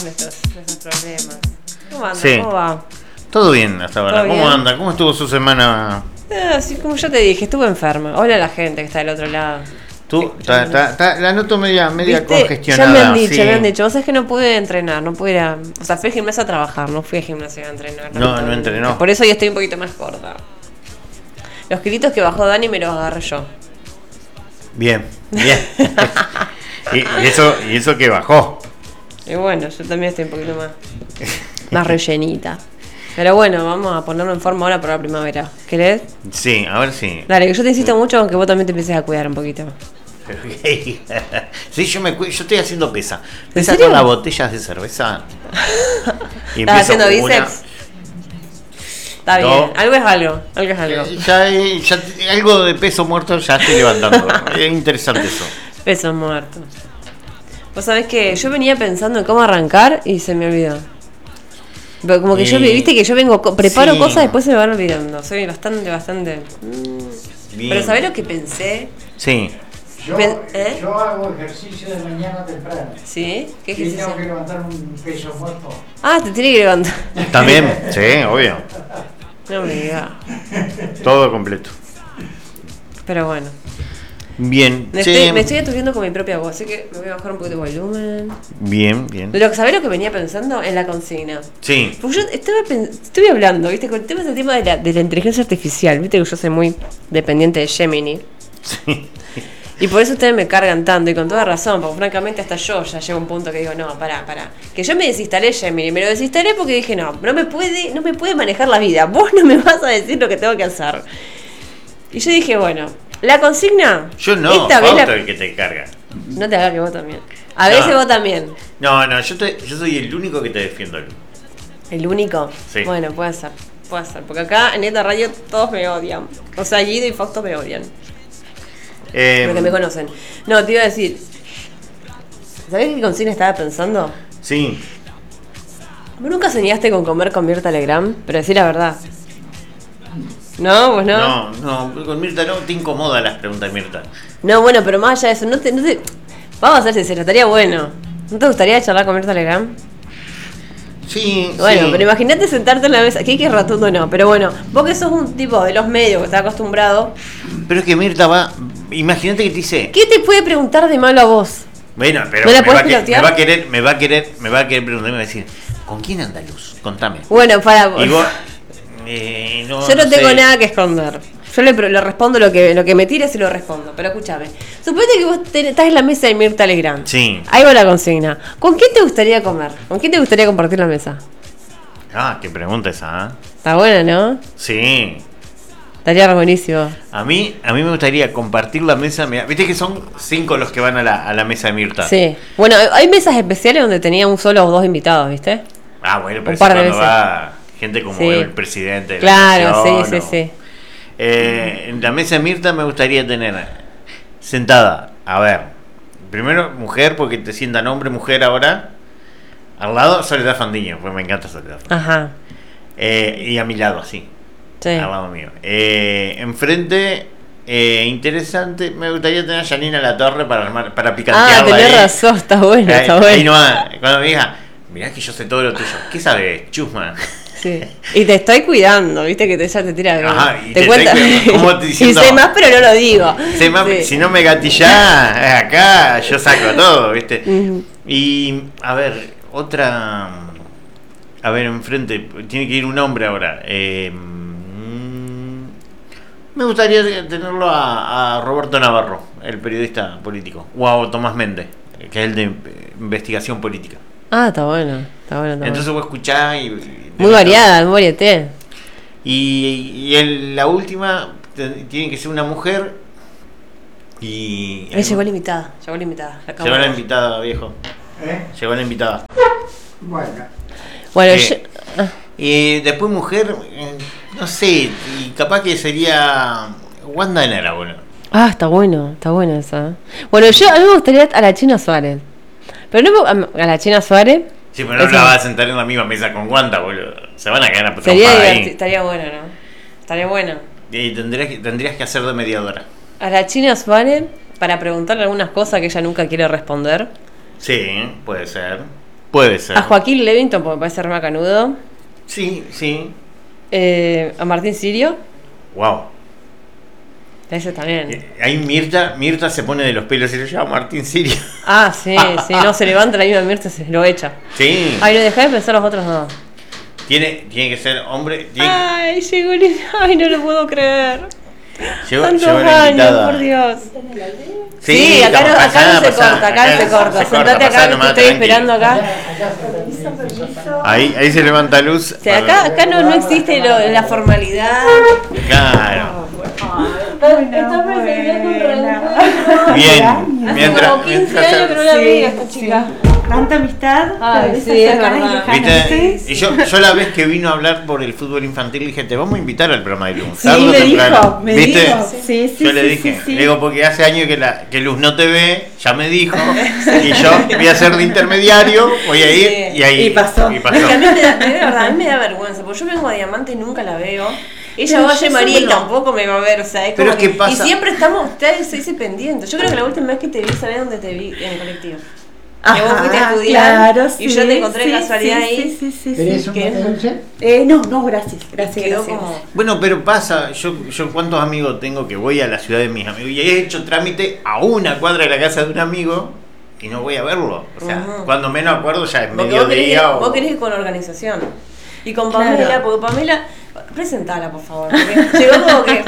nuestros problemas. ¿Cómo anda? Sí. ¿Cómo va? Todo bien hasta ahora. ¿Todo ¿Cómo bien? anda? ¿Cómo estuvo su semana? Así como yo te dije, estuve enferma. Hola a la gente que está del otro lado. Tú, la noto media ¿Viste? congestionada. Ya me han dicho, sí. me han dicho. Vos sabés que no pude entrenar, no pude ir a... O sea, fui al gimnasio a trabajar, no fui al gimnasio a entrenar. No entrenó. Por eso hoy estoy un poquito más gorda. Los kilitos que bajó Dani me los agarré yo. Bien. y eso que bajó. Y bueno, yo también estoy un poquito más rellenita. Pero bueno, vamos a ponerlo en forma ahora para la primavera. ¿Querés? Sí, a ver si. Dale, que yo te insisto mucho, aunque vos también te empieces a cuidar un poquito. Sí, yo estoy haciendo pesa. ¿En Pesa serio? con las botellas de cerveza. Y ¿Estás haciendo empiezo una- bíceps? Está No. bien, algo es algo. Algo es algo. Ya algo de peso muerto ya estoy levantando. Es interesante eso. Pesos muertos. Vos sabés que yo venía pensando en cómo arrancar y se me olvidó. Pero como que yo, viste que yo preparo sí. cosas y después se me van olvidando. Soy bastante. Bien. Pero ¿sabés lo que pensé? Sí. Yo, ¿Eh? yo hago ejercicio de mañana temprano. ¿Sí? ¿Qué Y tengo que ejercicio? levantar un peso muerto. Ah, te tiene que levantar. También, sí, obvio. No me digas. Todo completo. Pero bueno. Bien. Me che, estoy aturdiendo con mi propia voz, así que me voy a bajar un poquito de volumen. Bien. ¿Sabés lo que venía pensando? En la consigna. Sí. Porque yo estuve hablando, ¿viste? Con el tema de la inteligencia artificial, ¿viste? Que yo soy muy dependiente de Gemini. Sí. Y por eso ustedes me cargan tanto, y con toda razón, porque francamente hasta yo ya llego a un punto que digo, no, pará. Que yo me desinstalé Gemini, me lo desinstalé porque dije, no me puede manejar la vida, vos no me vas a decir lo que tengo que hacer. Y yo dije, bueno, la consigna... Yo no, esta vez Fausto el que te carga. No te hagas que vos también. A veces No. vos también. No, yo soy el único que te defiendo. ¿El único? Sí. Bueno, puede ser. Porque acá en esta radio todos me odian. O sea, Guido y Fausto me odian. Porque me conocen. No, te iba a decir. ¿Sabés qué consigna estaba pensando? Sí. ¿Vos nunca soñaste con comer con Mirta Legrand? Pero decir la verdad. ¿No? ¿Vos no? No, con Mirta no te incomoda las preguntas de Mirta. No, bueno, pero más allá de eso, no te... Vamos a ser sinceros, estaría bueno. ¿No te gustaría charlar con Mirta Legrand? Sí, Bueno, sí. pero imagínate sentarte en la mesa. Que rotundo no, pero bueno, vos que sos un tipo de los medios que está acostumbrado, Pero es que Mirta va. Imagínate que te dice. ¿qué te puede preguntar de malo a vos? Bueno, pero ¿No la me podés va, pilotear? me va a querer preguntar y me va a decir, ¿con quién anda Luz? Contame. Bueno, para Y vos, yo no tengo sé. nada que esconder. Yo le respondo lo que me tires y lo respondo. Pero escúchame. Suponete que vos estás en la mesa de Mirta Legrand. Sí. Ahí va la consigna. ¿Con quién te gustaría comer? ¿Con quién te gustaría compartir la mesa? Ah, qué pregunta esa, ¿eh? Está buena, ¿no? Sí. Estaría re buenísimo. A mí me gustaría compartir la mesa. Mirá, viste que son 5 los que van a la mesa de Mirta. Sí. Bueno, hay mesas especiales donde tenía un solo o dos invitados, ¿viste? Ah, bueno, pero Un eso par de cuando veces. va gente como Sí. el presidente de la Claro, nación, sí. En la mesa de Mirta me gustaría tener sentada, a ver, primero mujer, porque te sientan hombre, mujer ahora. Al lado Soledad Fandiño, pues me encanta Soledad Fandiño. Ajá. Y a mi lado, así, Sí. al lado mío. Enfrente, interesante, me gustaría tener a Janina Latorre para picantearla. Ah, tenés ahí. razón, está bueno, está bueno. Ahí nomás, cuando me diga, mirá que yo sé todo lo tuyo. ¿Qué sabes, chusma? Sí. Y te estoy cuidando, viste que ella te tira. Ajá, y te te cuenta. estoy como Y diciendo- sé más, pero no lo digo. Sí. Si no me gatillás, acá yo saco todo, ¿viste? Ujú. Y, a ver, otra... A ver, enfrente, tiene que ir un hombre ahora. Me gustaría tenerlo a Roberto Navarro, el periodista político. O a Tomás Méndez, que es el de investigación política. Ah, está bueno. Entonces vos escuchás y... Muy variada, muy varieté. Y la última tiene que ser una mujer. Y Ahí llegó la invitada. La acabo llegó de la ver. invitada, viejo. Llegó la invitada. Bueno, Eh, Bueno, Y después mujer, no sé, y capaz que sería Wanda Nara, bueno. está buena esa. Bueno, a mí me gustaría a la China Suárez. Pero no a la China Suárez. Sí, pero no Esa- la vas a sentar en la misma mesa con Wanda, boludo. Se van a quedar a Sería trompar divertido, ahí. estaría bueno, ¿no? Estaría bueno. Y tendrías que hacer de mediadora. A la China Suárez para preguntarle algunas cosas que ella nunca quiere responder. Sí, puede ser. Puede ser. A Joaquín Levington, porque me parece re macanudo. Sí, sí. A Martín Sirio. Wow. Ese también. Ahí Mirta se pone de los pelos y le llama Martín Sirio. Ah, sí, sí, no, se levanta la misma Mirta, se lo echa. Sí. Ay, no dejá de pensar los otros dos. Tiene que ser hombre. Ay, llegó ay, no lo puedo creer. Llegó Tantos la años, invitada. por Dios. Sí, Sí, acá no se corta, acá no se corta. se Sentate acá, pasá que nomás, te estoy tranquilo. esperando acá. Ahí se levanta luz. O sea, acá no existe la formalidad. Claro. Está presentando un reencuentro. Bien. Hace como 15 años que no la vi a esta chica. Tanta amistad. Ay, sí, es verdad. ¿Viste? Y yo la vez que vino a hablar por el fútbol infantil dije, te vamos a invitar al programa de Luz. Sí, tarde o me temprano. dijo, me ¿Viste? dijo. Sí, sí, Yo le sí, dije, sí, sí. le digo, porque hace años que Luz no te ve, ya me dijo, y yo voy a ser de intermediario, voy a ir, Sí. y ahí. Y pasó. Es que a mí de verdad, a mí me da vergüenza, porque yo vengo a Diamante y nunca la veo. Ella Pero va a yo María y solo- tampoco me va a ver, o sea, es Pero como es que pasa- Y siempre estamos, ustedes se dice pendiente. Yo creo que la última vez que te vi, ¿sabés dónde te vi? En el colectivo. Que vos fuiste a estudiar claro, y sí, yo te encontré de sí, casualidad sí, ahí. Sí, sí, sí, ¿Querés sí. un ¿Qué? mate dulce? No, gracias, gracias. Quedó gracias. como... Bueno, pero pasa, yo cuántos amigos tengo que voy a la ciudad de mis amigos y he hecho trámite a una cuadra de la casa de un amigo y no voy a verlo. O sea, Ujú. cuando menos acuerdo ya es Porque vos querés, mediodía o... vos querés ir con organización. Y con Claro. Pamela, porque Pamela... Presentala, por favor. Porque llegó como que...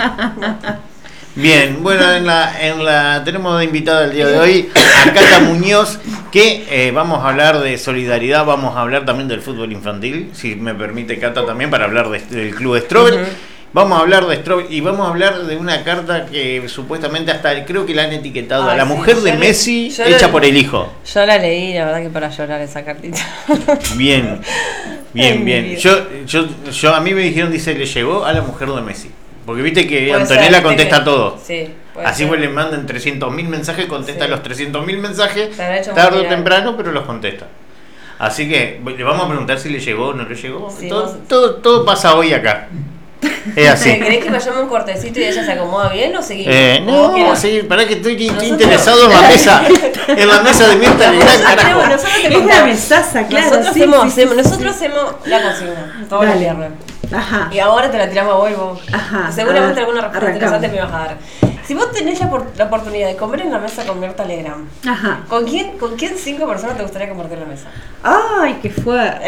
Bien, bueno, tenemos de invitada el día de hoy a Cata Muñoz, que vamos a hablar de solidaridad, vamos a hablar también del fútbol infantil, si me permite Cata también, para hablar del club Strobel. Ujú. Vamos a hablar de Strobel y vamos a hablar de una carta que supuestamente hasta creo que la han etiquetado a Ay, la sí, mujer de yo Messi yo hecha lo- por el hijo. Yo la leí, la verdad que para llorar esa cartita. Bien, Ay, mi bien. vida. Yo a mí me dijeron, dice, le llegó a la mujer de Messi. Porque viste que Puede Antonella ser, contesta que- todo. Sí. puede Así ser. pues le mandan 300.000 mensajes, contesta Sí. los 300.000 mensajes, Se habrá hecho muy tarde o viral. temprano, pero los contesta. Así que le vamos a preguntar si le llegó o no le llegó. Sí, todo, vos- todo pasa hoy acá. Es así. ¿Querés que vayamos un cortecito y ella se acomoda bien o seguimos? Como No, quieras. sí, pará que estoy Nosotros- interesado en la mesa. En la mesa de Mirta Legrand, Nosotros carajo. tenemos- nosotros Es tenemos- la mesaza, claro. Nosotros, sí, hacemos, sí, sí, nosotros sí. hacemos la consigna todos los Dale. viernes. Ajá. Y ahora te la tiramos a vos y vos. Ajá. Seguramente A ver, alguna respuesta arrancamos. interesante me vas a dar. Si vos tenés la oportunidad de comer en la mesa con Mirta Legrand, Ajá. ¿con quién 5 personas te gustaría compartir la mesa? Ay, qué fuerte.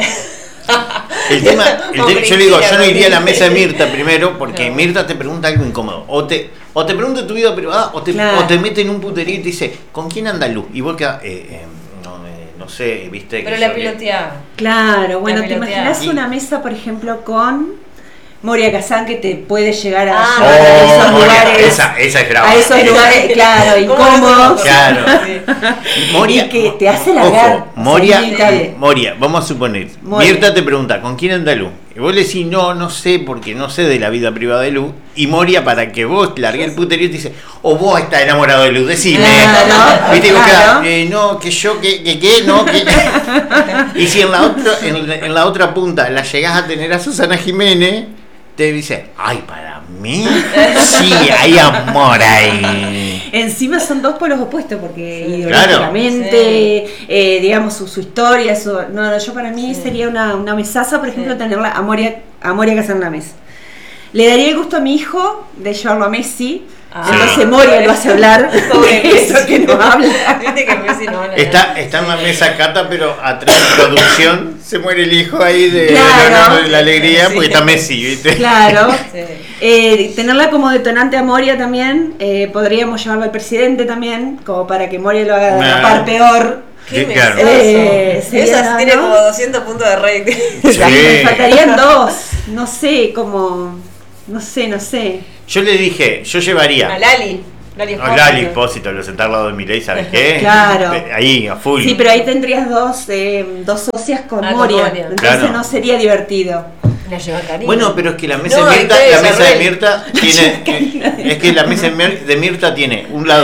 Yo le digo, yo no iría a la mesa de Mirta primero, porque Mirta te pregunta algo incómodo. O te pregunta tu vida privada, o te mete en un puterío y te dice, ¿con quién anda Luz? Y vos quedás, no sé, viste. Pero que la yo que- piloteaba. Claro, bueno, La ¿te piloteada. imaginas Y- una mesa, por ejemplo, con Moria Kazan que te puede llegar a Ah, llevar a esos Moria, lugares? esa es brava. A esos lugares, claro, ¿Cómo no incómodos. se Claro. Sí. Y que te hace largar. Ojo, Moria, Sí, está bien. Moria, vamos a suponer, Moria. Mirta te pregunta, ¿con quién anda Luz? Y vos le decís, no sé, porque no sé de la vida privada de Luz. Y Moria, para que vos largues el puterío, te dice, o vos estás enamorado de Luz, decime. Claro, ¿Viste? Y vos claro. quedás, no, que yo, que, no, que... Y si en la otra punta la llegás a tener a Susana Jiménez, te dice, ay, para mí, sí, hay amor ahí. Encima son dos polos opuestos, porque Sí. ideológicamente, digamos, su historia, no, yo para mí sería una mesaza, por ejemplo, Sí. tenerla a Moria Kazan en la mesa. Le daría el gusto a mi hijo de llevarlo a Messi, Ah. entonces Sí. Moria lo hace hablar, Pobre de eso Messi. que no habla. Viste que Messi no habla Está en la mesa Cata, pero atrás de producción se muere el hijo ahí de Claro. la alegría, Sí. porque está Messi, ¿viste? Claro. Sí. Tenerla como detonante a Moria también, podríamos llevarlo al presidente también, como para que Moria lo haga Nah. tapar peor. Qué Sí, claro. mesazo. Sería, Esa tiene ¿no? como 200 puntos de rating. Sí. Me faltarían dos, no sé, como, no sé. Yo le dije, yo A Llevaría Lali. Lali a Espósito. Lali Espósito, lo sentar al lado de Milei, ¿sabes qué? Claro. Ahí, a full. Sí, pero ahí tendrías dos socias con Ah, con Moria, Moria. entonces Claro. no sería divertido. La lleva Karina. Bueno, pero es que la mesa No, de Mirta, ahí la está mesa de Isabel. Mirta tiene, es que la mesa de Mirta tiene un lado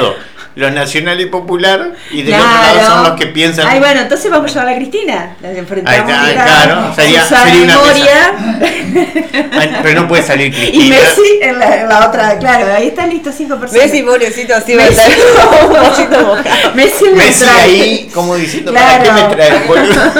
los nacionales popular y del Claro. otro lado son los que piensan. Ay, bueno, entonces vamos a llevar a Cristina. La enfrentamos. Ahí está, mira, claro, sería Susana una Moria Ay, pero no puede salir y Cristina. Messi en la otra. Claro, ahí están listos 5 personas. Messi, pobrecito, así va a Messi. estar un poquito mojado. Messi en la Messi entrada. ahí, como diciendo, Claro. ¿para qué me traes, boludo?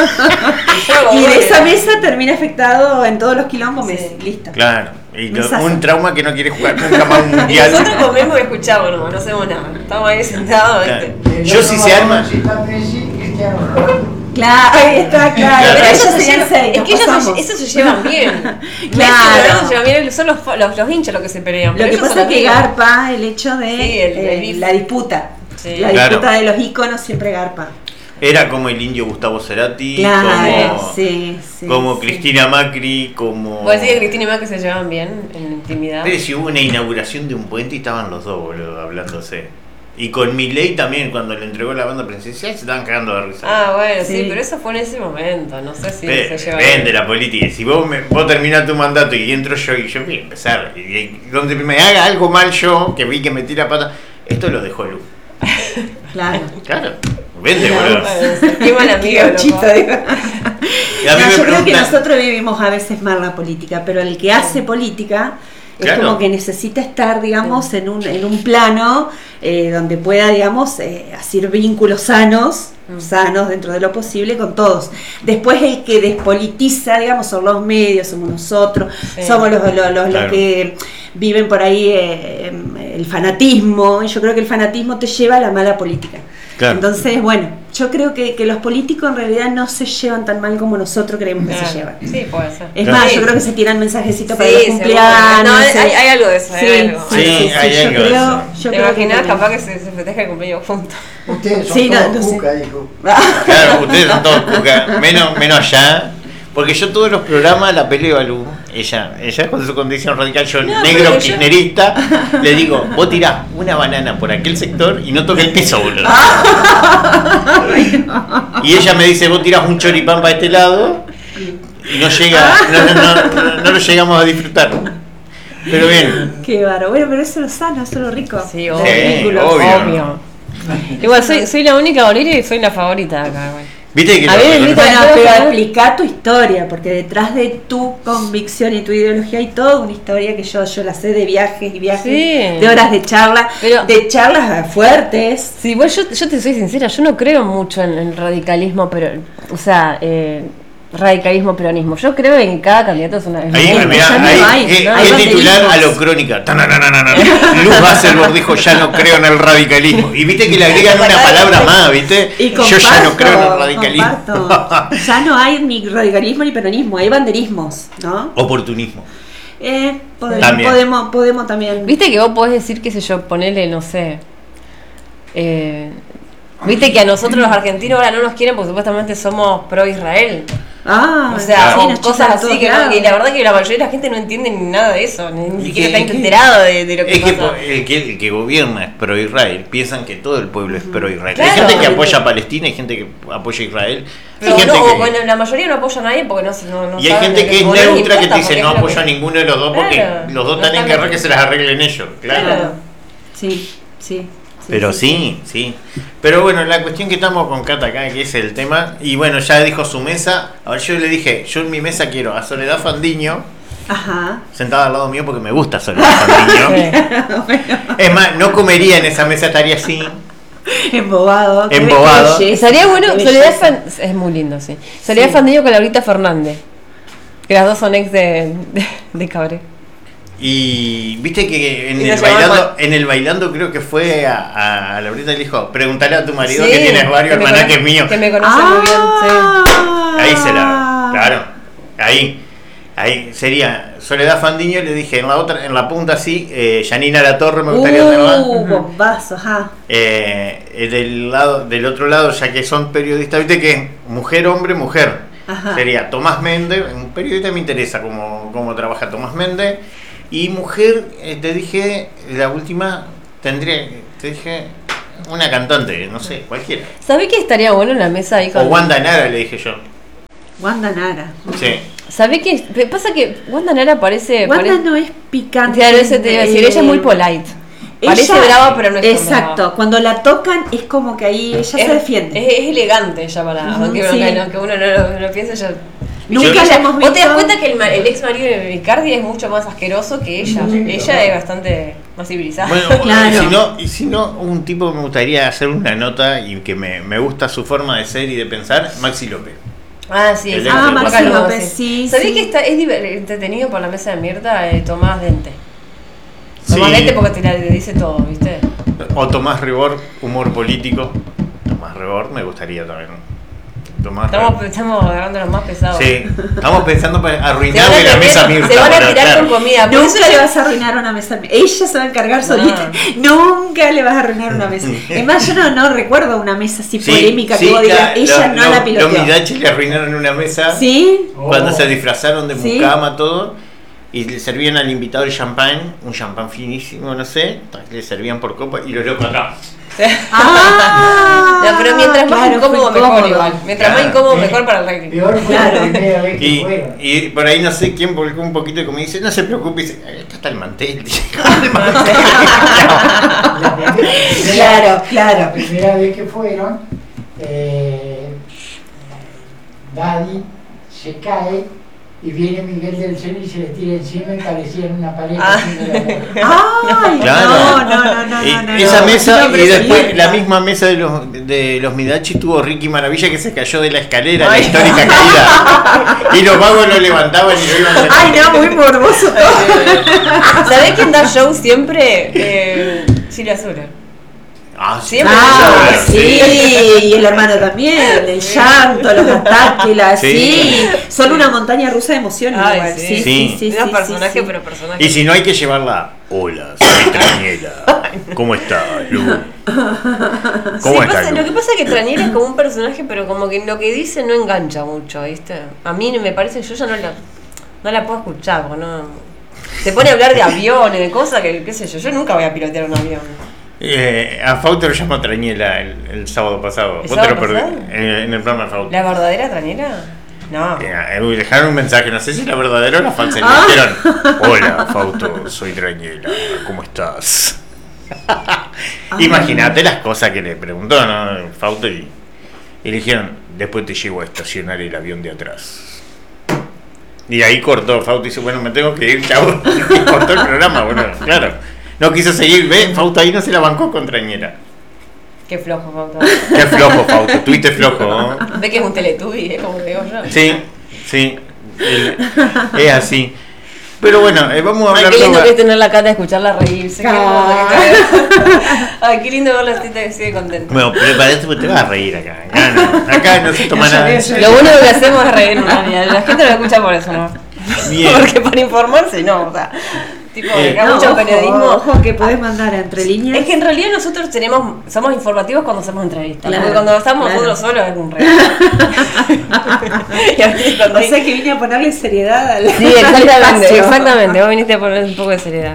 Y de esa mesa termina afectado en todos los quilombos Sí. Messi. Listo. Claro, y Mesazo. un trauma que no quiere jugar nunca más un Y mundial. nosotros comemos y escuchamos, no hacemos nada. Estamos ahí sentados, Claro. ¿viste? Yo si se arma. Si está Messi, Cristiano Ronaldo. Claro, ahí está, claro. Claro. Pero Pero ellos ellos se serían llevan, 6. es que ellos se llevan bien. Messi y Claro. Ronaldo se llevan bien, son los hinchas los que se pelean. Lo pero que ellos pasa son es que amigos. garpa el hecho de Sí, el beef. la disputa. Sí. La Claro. disputa de los íconos siempre garpa. Era como el indio Gustavo Cerati, Claro, como, sí, sí. como sí. Cristina Macri, como. Vos decís que Cristina y Macri se llevan bien en la intimidad. Pero si hubo una inauguración de un puente y estaban los dos, boludo, hablándose. Y con Milei también, cuando le entregó la banda presidencial, se estaban cagando de risa. Ah, bueno, sí, Sí. pero eso fue en ese momento, no sé si Ve- se llevan Vende bien. la política. Si vos terminás tu mandato y entro yo y yo voy a empezar, y donde me haga algo mal yo, que vi que metí la pata, esto lo dejó Lu. Claro. Claro, vende, Claro. boludo. Qué mal amigo, Gauchito, loco. digo. Y a mí No, me yo creo que preguntan- nosotros vivimos a veces mal la política, pero el que hace política es Claro. como que necesita estar, digamos, en un plano donde pueda, digamos, hacer vínculos sanos dentro de lo posible con todos. Después el que despolitiza, digamos, son los medios, somos nosotros, Sí. somos los Claro. que viven por ahí el fanatismo, y yo creo que el fanatismo te lleva a la mala política. Claro. Entonces, bueno, yo creo que los políticos en realidad no se llevan tan mal como nosotros creemos que se Claro. llevan. Sí, puede ser. Es Claro. más, Sí. yo creo que se tiran mensajecitos Sí, para los seguro. cumpleaños. No, se- hay algo de eso, hay Sí, algo. Sí, hay yo algo de creo, eso. yo ¿Te creo que imaginas? también. Capaz que se festeja el cumpleaños juntos. Ustedes son Sí, no, todos no sé. cuca, dijo. Claro, ustedes son todos cuca, menos allá. Porque yo todos los programas la peleo a Lu, ella con su condición radical, yo No, negro pero yo- kirchnerista, le digo, vos tirás una banana por aquel sector y no toca el piso, boludo. Y ella me dice, vos tirás un choripán para este lado y no llega, no lo llegamos a disfrutar. Pero bien, Qué bárbaro. Bueno, pero eso es lo sano, eso es lo rico. Sí, Los obvio. vínculos. obvio. Igual soy la única bolera y soy la favorita de acá, güey. viste que A lo ver, reconoce- Lita, Bueno, ¿puedo pero saber? explica tu historia, porque detrás de tu convicción y tu ideología hay toda una historia que yo la sé de viajes y viajes, Sí. de horas de charla, Pero- de charlas fuertes. Sí, igual yo te soy sincera, yo no creo mucho en el radicalismo, pero, o sea, radicalismo, peronismo. Yo creo en cada candidato es una vez. Ahí, No, mirá, ya no ahí, hay, ¿qué no hay titular banderismos. a lo crónica? Tananana. Luz Basselborn dijo, ya no creo en el radicalismo. Y viste que le agregan una palabra más, ¿viste? Y Yo ya no creo en el radicalismo. comparto. Ya no hay ni radicalismo ni peronismo, hay banderismos, ¿no? Oportunismo. Podemos También. podemos también. Viste que vos podés decir, qué sé yo, ponele, no sé. Viste que a nosotros los argentinos ahora no nos quieren porque supuestamente somos pro Israel. Ah, O sea, sí, o nos cosas chupan así todos que, no, lados. y la verdad que la mayoría de la gente no entiende ni nada de eso, ni Y siquiera que- está enterado de lo que Es que pasa. el que gobierna es pro Israel, piensan que todo el pueblo es pro Israel. Claro. Hay gente que apoya a Palestina, hay gente que apoya a Israel. Pero hay gente no, que, bueno, la mayoría no apoya a nadie porque no y hay saben gente de que es no les neutra que importa te dice porque no es lo apoyo a ninguno de los dos porque Claro, los dos no están en están guerra, que metidos. se las arreglen ellos. Claro. Claro. Sí, sí. Pero sí. Pero bueno, la cuestión que estamos con Cata acá, que es el tema, y bueno, ya dijo su mesa. Ahora yo le dije, yo en mi mesa quiero a Soledad Fandiño, Ajá. sentada al lado mío porque me gusta Soledad Fandiño. Es más, no comería en esa mesa, estaría así. Embobado. qué Embobado. belleza, Estaría bueno, qué Soledad belleza. es muy lindo, sí. Soledad Sí. Fandiño con Laurita Fernández. Que las dos son ex de Cabré. Y viste que Y nos llevamos en el bailando creo que fue a Laurita y le dijo, preguntale a tu marido Sí, que tienes varios que me almanaques conoce- míos. Que me conoce muy bien, sí. Ahí se la. Claro. Ahí sería Soledad Fandiño, le dije en la punta así, Janina Latorre me gustaría tenerla. Bombazo, ajá. Del otro lado, ya que son periodistas, viste que mujer, hombre, mujer. Ajá. Sería Tomás Méndez, un periodista me interesa cómo trabaja Tomás Méndez. Y mujer, te dije, la última, te dije, una cantante, no sé, cualquiera. ¿Sabés que estaría bueno en la mesa ahí O con... Wanda Nara, le dije yo. Wanda Nara. Sí. ¿Sabés que pasa que Wanda Nara parece... Wanda no es picante. Claro, ese te iba a decir, ella es muy polite. Parece brava, pero no es tan exacto, brava. cuando la tocan es como que ahí ella se defiende. Es elegante ella para. Aunque sí. aunque uno no lo piense, ella. Nunca la hemos ¿Vos te das visto. cuenta que el ex marido de Icardi es mucho más asqueroso que ella? Ella es bastante más civilizada. Bueno, Claro. y si no, un tipo que me gustaría hacer una nota y que me gusta su forma de ser y de pensar, Maxi López. Ah, sí, El sí. ex de Maxi Maxi López, López, sí, ¿Sabés sí. que es entretenido por la mesa de mierda Tomás Dente? Sí. Tomás Dente porque te dice todo, ¿viste? O Tomás Rebord, humor político. Tomás Rebord me gustaría también. Tomás Rebord. Estamos agarrando los más pesados. Sí, estamos pensando para Se van a arruinarle la meter- mesa a Mirta. Se van a bueno, tirar claro. con comida. Por eso Nunca le yo- vas a arruinar una mesa. Ella se va a encargar solita. Nunca le vas a arruinar una mesa. Es más, yo no recuerdo una mesa así Sí, polémica sí, que vos digas, ella no la Los piloteó. Midachi le arruinaron una mesa ¿Sí? cuando se disfrazaron de Sí. mucama, todo. Y le servían al invitado el champán, un champán finísimo, no sé. Le servían por copa y lo loco acá. Ah, No, pero mientras más claro, incómodo, fue mejor incómodo. igual. Mientras más Claro. incómodo, mejor para el ranking. Peor fue Claro. la primera vez que fueron. Y por ahí no sé quién volcó un poquito de comida y dice, no se preocupe, y dice, "Acá está el mantel". La primera- Claro, claro. La primera vez que fueron, Daddy se cae y viene Miguel del Cel y se le tira encima y parecía en una pared. Ah. así de la nada. Ay, Claro. no. Y esa mesa, No, pero y después sí. la misma mesa de los Midachi tuvo Ricky Maravilla que se cayó de la escalera, la Ay. histórica caída. Y los vagos lo levantaban y lo iban a Ay, no, muy morboso todo. ¿Sabés quién da show siempre? Silvia Azura. Ah, Siempre. Ah, Sí. sí, y el hermano también, el llanto, los ataques, Sí. sí. Son una montaña rusa de emociones Ay, igual. sí. Sí, Sí. sí, sí. No sí, personaje, sí. pero personaje. Y si no hay que llevarla, hola, soy Trañela. ¿Cómo estás, Lu? ¿Cómo Sí, estás, Lu? lo que pasa es que Traniera es como un personaje, pero como que lo que dice no engancha mucho, ¿viste? A mí me parece que yo ya no la puedo escuchar, porque no. Se pone a hablar de aviones, de cosas que, qué sé yo nunca voy a pilotear un avión. A Fausto lo llamó Trañela el sábado pasado. ¿El Vos te lo sábado perdés pasado? en el programa de Fausto. ¿La verdadera Traniera? No. Dejaron un mensaje, no sé si la verdadera o la falsa. Y le dijeron, hola Fausto, soy Trañela, ¿cómo estás? Imagínate las cosas que le preguntó, ¿no? Fausto y le dijeron, después te llevo a estacionar el avión de atrás. Y ahí cortó Fausto y dice, bueno, me tengo que ir, chavo. Y cortó el programa, bueno, claro. No quiso seguir, ve, Fausto ahí no se la bancó con Trañera. Qué flojo, Fausto. Qué flojo, Fausto, tuviste flojo, ¿no? Ve que es un Teletubby, como te digo yo. Sí, es así. Pero bueno, vamos a Ay, hablar qué lindo sobre- que es tener la cara de escucharla reírse. Qué hermoso que está. Ay, qué lindo ver la tita que sigue contenta. Bueno, prepárate porque te vas a reír acá. Acá no se toma nada en serio. Lo único que hacemos es reír en realidad. La gente lo escucha por eso, ¿no? Bien. Porque para informarse, no, o sea, tipo, acá No, mucho ojo, periodismo. Ojo que podés mandar entre líneas. Es que en realidad nosotros somos informativos cuando hacemos entrevistas. Claro, porque cuando estamos claro. nosotros solos es un regalo. Y a veces cuando O sea que vine a ponerle seriedad al sí, exactamente, espacio. exactamente. Vos viniste a poner un poco de seriedad.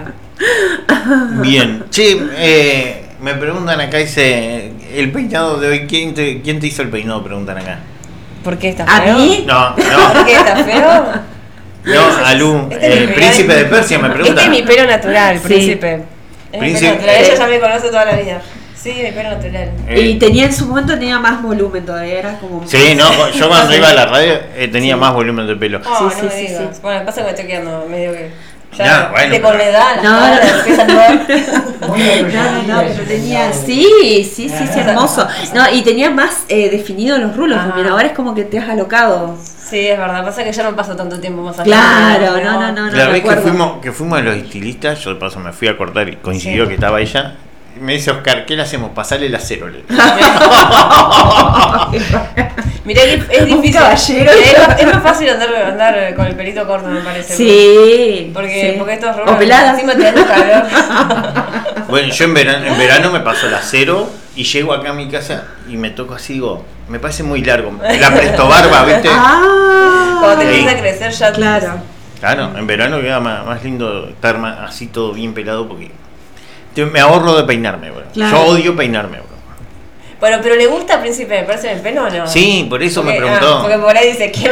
Bien. Che, me preguntan acá, dice, el peinado de hoy, ¿quién te hizo el peinado? Preguntan acá. ¿Por qué está ¿A feo? mí? No, ¿Por no. qué está feo? No, Alú, Este es mi el príncipe pelo- de Persia me pregunta. Este es mi pelo natural, Sí. príncipe. Es mi Príncipe, pelo natural. Ella ya me conoce toda la vida. Sí, mi pelo natural. Y tenía en su momento tenía más volumen todavía, era como Sí, no, yo cuando iba a la radio tenía más volumen de pelo. Oh, Sí, no sí, me sí, digas. sí. Bueno, pasa que me estoy quedando medio que. No, Ya, bueno, viste, con la pero- edad, las No, caras no. empiezan a mover. Muy No, arrolladilla, pero tenía, eso, sí, Ah. hermoso. No, y tenía más definido los rulos, Ajá. mira, ahora es como que te has alocado. Sí, es verdad. Pasa que ya no paso tanto tiempo más allá. Claro, Pero- no, La vez que recuerdo. fuimos a los estilistas, yo de paso me fui a cortar y coincidió Sí. que estaba ella. Y me dice Oscar, ¿qué le hacemos? Pasarle el acero. Le digo. Mirá que es Un difícil. caballero. Es más fácil andar con el pelito corto, me parece. Sí. Porque, sí. porque estos rulos O pelada. encima te dan calor. Bueno, yo en verano me paso el acero y llego acá a mi casa y me toco así, digo, me parece muy largo. La presto barba, ¿viste? Ah, Cuando te Sí. empieza a crecer ya. claro. Claro, en verano queda más lindo estar así todo bien pelado porque me ahorro de peinarme, bro. Claro. Yo odio peinarme, bro. Bueno, pero ¿le gusta Príncipe de Persia el pelo o no? Sí, por eso me Porque- preguntó. porque por ahí dice, ¿quién